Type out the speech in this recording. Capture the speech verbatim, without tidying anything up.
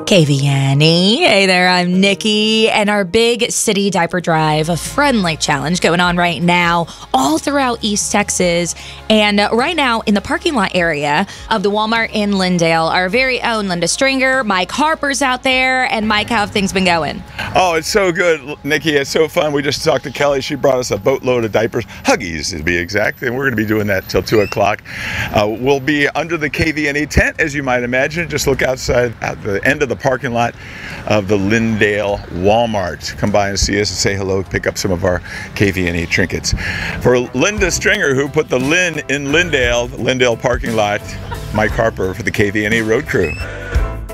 K V N E. Hey there, I'm Nikki, and our big city diaper drive, a friendly challenge going on right now all throughout East Texas. And uh, right now in the parking lot area of the Walmart in Lindale, our very own Linda Stringer, Mike Harper's out there. And Mike, how have things been going? Oh, it's so good, Nikki. It's so fun. We just talked to Kelly. She brought us a boatload of diapers, Huggies to be exact, and we're going to be doing that till two o'clock. Uh, we'll be under the K V N E tent, as you might imagine. Just look outside at the end of the parking lot of the Lindale Walmart. Come by and see us and say hello, pick up some of our K V N E trinkets. For Linda Stringer, who put the Lynn in Lindale, Lindale parking lot, Mike Harper for the K V N E Road Crew.